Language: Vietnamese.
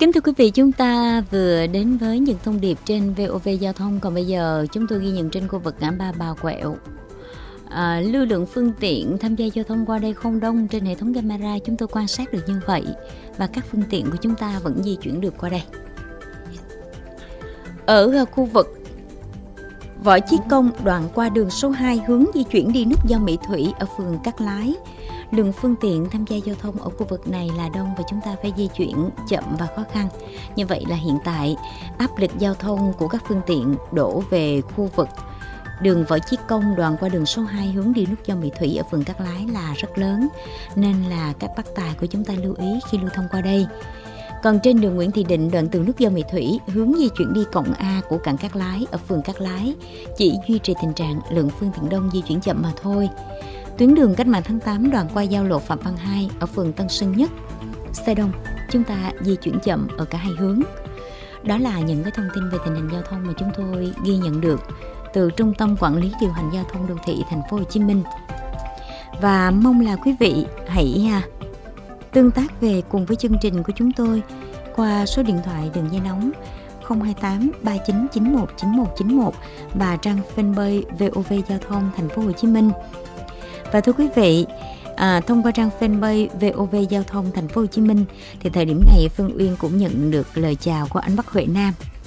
Kính thưa quý vị, chúng ta vừa đến với những thông điệp trên VOV Giao thông. Còn bây giờ chúng tôi ghi nhận trên khu vực ngã ba Bà Quẹo. Lưu lượng phương tiện tham gia giao thông qua đây không đông. Trên hệ thống camera chúng tôi quan sát được như vậy. Và các phương tiện của chúng ta vẫn di chuyển được qua đây. Ở khu vực Võ Chí Công, đoạn qua đường số 2 hướng di chuyển đi nút giao Mỹ Thủy ở phường Cát Lái, lượng phương tiện tham gia giao thông ở khu vực này là đông và chúng ta phải di chuyển chậm và khó khăn. Như vậy là hiện tại áp lực giao thông của các phương tiện đổ về khu vực đường Võ Chí Công, đoạn qua đường số 2 hướng đi nút giao Mỹ Thủy ở phường Cát Lái là rất lớn, nên là các bác tài của chúng ta lưu ý khi lưu thông qua đây. Còn trên đường Nguyễn Thị Định, đoạn từ nút giao Mỹ Thủy hướng di chuyển đi cổng A của cảng Cát Lái ở phường Cát Lái chỉ duy trì tình trạng lượng phương tiện đông di chuyển chậm mà thôi. Tuyến đường Cách mạng tháng 8 đoạn qua giao lộ Phạm Văn Hai ở phường Tân Sơn Nhất, xe đông, chúng ta di chuyển chậm ở cả hai hướng. Đó là những cái thông tin về tình hình giao thông mà chúng tôi ghi nhận được từ Trung tâm Quản lý Điều hành Giao thông Đô thị Thành phố Hồ Chí Minh. Và mong là quý vị hãy tương tác về cùng với chương trình của chúng tôi qua số điện thoại đường dây nóng 028 3991 9191 và trang fanpage VOV Giao thông Thành phố Hồ Chí Minh. Và thưa quý vị, thông qua trang fanpage VOV Giao thông Thành phố Hồ Chí Minh thì thời điểm này Phương Uyên cũng nhận được lời chào của anh Bắc Huệ Nam.